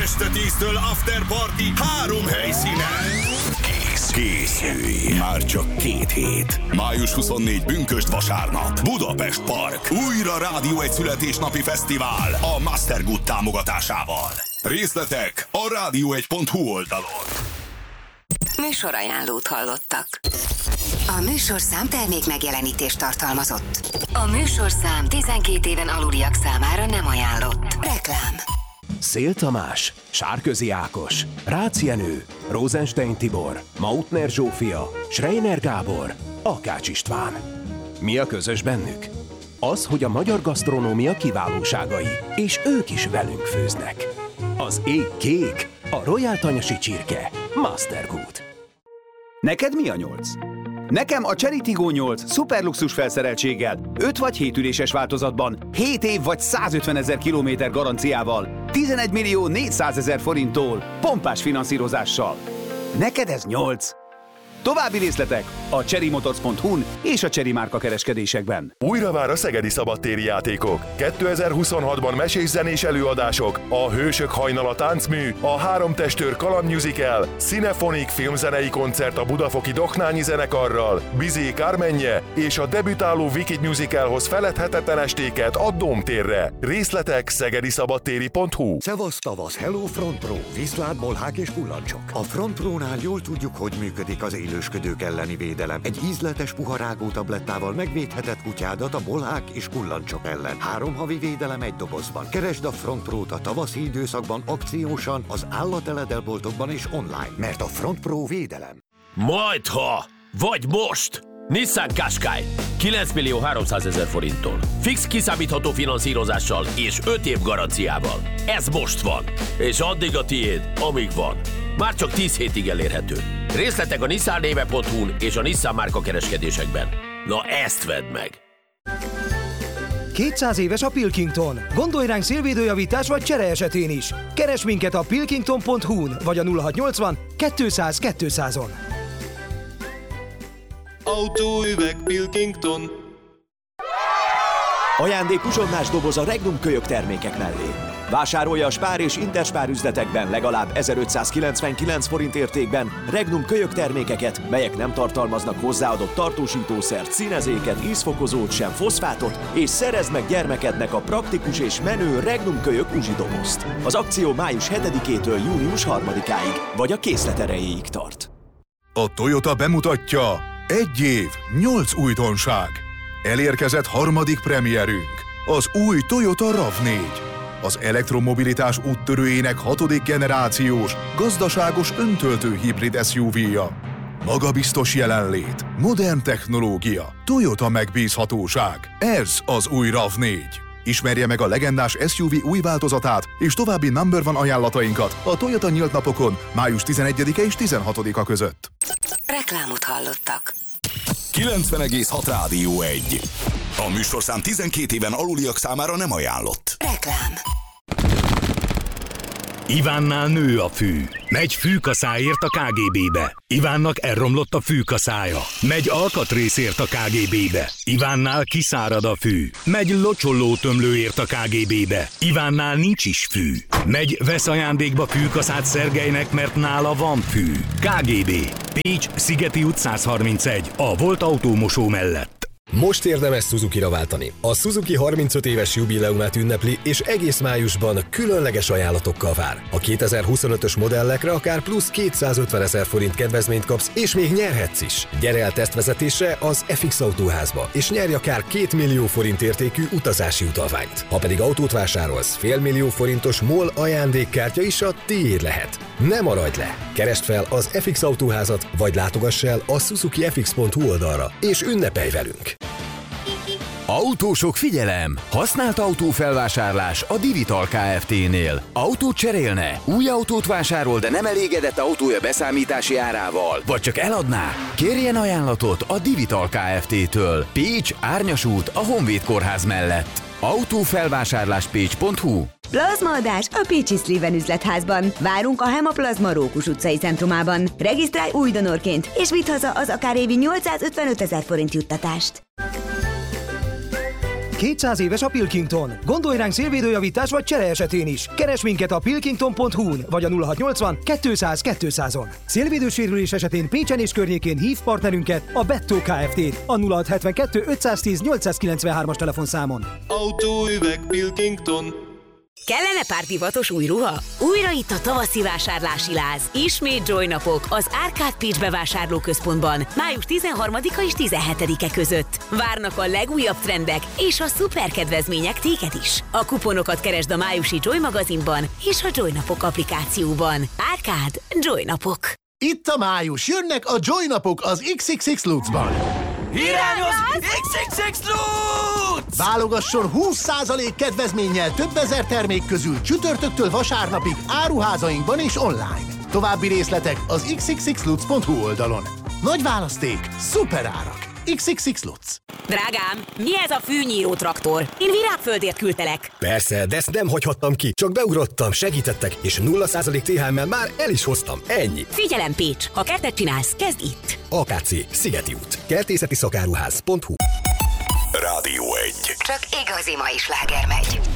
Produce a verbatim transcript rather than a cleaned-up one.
Este tíztől After Party három helyszínen. Készülj! Már csak két hét. május huszonnégyedike Bünkösd vasárnap. Budapest Park. Újra Rádió egy születésnapi fesztivál a Mastergood támogatásával. Részletek a rádió egy pont hu oldalon. Műsorajánlót hallottak. A műsorszám termék megjelenítést tartalmazott. A műsorszám tizenkét éven aluliak számára nem ajánlott. Reklám. Szél Tamás, Sárközi Ákos, Rácz Jenő, Rosenstein Tibor, Mautner Zsófia, Schreiner Gábor, Akács István. Mi a közös bennük? Az, hogy a magyar gasztronómia kiválóságai, és ők is velünk főznek. Az ég kék, a Royal Tanyasi csirke, Mastergood. Neked mi a nyolc? Nekem a Cherry Tiggo nyolc szuperluxus felszereltséggel, öt vagy hét üléses változatban, hét év vagy százötvenezer kilométer garanciával, tizenegy millió négyszázezer forinttól, pompás finanszírozással. Neked ez nyolc. További részletek a cherry motors pont hu-n és a Cherry márka kereskedésekben. Újra vár a szegedi szabadtéri játékok. kétezer-huszonhatban mesés zenés előadások, a Hősök hajnala táncmű, a Három testőr kaland musical, Cinefonik filmzenei koncert a budafoki Doknányi zenekarral, Bizé Kármenje és a debütáló Wicked musicalhoz feledhetetlen estéket a Dómtérre. Részletek szegedi szabadtéri pont hu. Szevasz tavasz, hello Front Pro, viszlát, bolhák és kullancsok. A Front Pro-nál jól tudjuk, hogy működik az élősködők elleni védelem. Egy ízletes puharágó tablettával megvédheted kutyádat a bolhák és kullancsok ellen. Három havi védelem egy dobozban. Keresd a Front Pro-t a tavaszi időszakban akciósan, az állateledelboltokban és online, mert a Front Pro védelem. Majdha! Vagy most! Nissan Qashqai kilenc millió háromszázezer forinttól. Fix kiszámítható finanszírozással és öt év garanciával. Ez most van. És addig a tiéd, amíg van. Már csak tíz hétig elérhető. Részletek a nissan néve pont hu-n és a Nissan márka kereskedésekben. Na ezt vedd meg! kétszáz éves a Pilkington. Gondolj ránk szélvédőjavítás vagy csere esetén is. Keres minket a pilkington pont hu-n vagy a nulla hatszáznyolcvan kétszáz kétszázon. Autóüveg Pilkington. Ajándék uzsonnás doboz a Regnum kölyök termékek mellé. Vásárolja a Spár és Interspár üzletekben legalább ezerötszázkilencvenkilenc forint értékben Regnum kölyök termékeket, melyek nem tartalmaznak hozzáadott tartósítószert, színezéket, ízfokozót, sem foszfátot, és szerezd meg gyermekednek a praktikus és menő Regnum kölyök uzsidobozt. Az akció május hetedikétől június harmadikáig, vagy a készlet erejéig tart. A Toyota bemutatja: egy év, nyolc újdonság. Elérkezett harmadik premierünk, az új Toyota rav négy. Az elektromobilitás úttörőjének hatodik generációs, gazdaságos öntöltő hibrid es u vé-ja. Magabiztos jelenlét, modern technológia, Toyota megbízhatóság. Ez az új rav négy. Ismerje meg a legendás es u vé új változatát és további number one ajánlatainkat a Toyota nyílt napokon május tizenegyedike és tizenhatodika között. Reklámot hallottak. kilencven egész hat Rádió egy. A műsorszám tizenkét éven aluliak számára nem ajánlott. Reklám. Ivánnál nő a fű. Megy fűkaszáért a ká gé bé-be. Ivánnak elromlott a fűkaszája. Megy alkatrészért a ká gé bé-be. Ivánnál kiszárad a fű. Megy locsollótömlőért a ká gé bé-be. Ivánnál nincs is fű. Megy vesz ajándékba fűkaszát Szergelynek, mert nála van fű. ká gé bé. Pécs, Szigeti út száz harmincegy. A Volt autómosó mellett. Most érdemes Suzuki-ra váltani. A Suzuki harmincöt éves jubileumát ünnepli, és egész májusban különleges ajánlatokkal vár. A kétezer-huszonötös modellekre akár plusz kétszázötvenezer forint kedvezményt kapsz, és még nyerhetsz is. Gyere el tesztvezetésre az ef iksz autóházba, és nyerj akár két millió forint értékű utazási utalványt. Ha pedig autót vásárolsz, fél millió forintos MOL ajándékkártya is a tiéd lehet. Ne maradj le! Keresd fel az ef iksz autóházat, vagy látogass el a suzuki f x pont hu oldalra, és ünnepelj velünk! Autósok, figyelem! Használt autófelvásárlás a Divital Kft-nél. Autót cserélne? Új autót vásárol, de nem elégedett autója beszámítási árával? Vagy csak eladná? Kérjen ajánlatot a Divital Kft-től. Pécs, Árnyas út, a Honvéd kórház mellett. autófelvásárlás pécs pont hu. Plazmaadás a Pécsi Szliven üzletházban. Várunk a Hemaplazma Rókus utcai centrumában. Regisztrálj új donorként, és vidd haza az akár évi nyolcszázötvenöt ezer forint juttatást. kétszáz éves a Pilkington. Gondolj ránk szélvédőjavítás vagy csere esetén is. Keres minket a pilkington pont hu-n vagy a nulla hatszáznyolcvan kétszáz kétszázon. Szélvédősérülés esetén Pécsen és környékén hív partnerünket, a Bettó Kft. a nulla hatszázhetvenkettő ötszáztíz nyolcszázkilencvenhármas telefonszámon. Autóüveg Pilkington. Kellene pár divatos új ruha? Újra itt a tavaszi vásárlási láz. Ismét Joy napok az Arcade Pécs bevásárlóközpontban május tizenharmadika és tizenhetedike között. Várnak a legújabb trendek és a szuper kedvezmények téged is. A kuponokat keresd a májusi Joy magazinban és a Joy napok applikációban. Arcade Joy napok. Itt a május, jönnek a Joy napok az iksz iksz iksz Lutzban. Irányoz! iksz iksz iksz Lutz! Válogasson húsz százalék kedvezménnyel több ezer termék közül csütörtöktől vasárnapig áruházainkban és online. További részletek az iksz iksz iksz lutz pont hu oldalon. Nagy választék, szuper árak. iksz iksz iksz Lutz. Drágám, mi ez a fűnyíró traktor? Én Virágföldért küldtelek. Persze, de ezt nem hagyhattam ki. Csak beugrottam, segítettek, és nulla százalék té há em-mel már el is hoztam. Ennyi. Figyelem, Pécs! Ha kertet csinálsz, kezd itt. á ká cé, Szigeti út. Kertészeti szakáruház pont hu. Rádió egy. Csak igazi mai sláger megy.